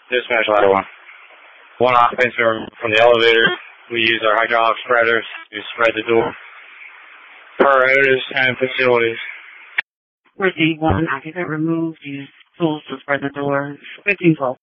Dispatch ladder one. One occupant from the elevator. We use our hydraulic spreaders to spread the door. Per orders and facilities. Receive one occupant removed. Use tools to spread the door. 1512.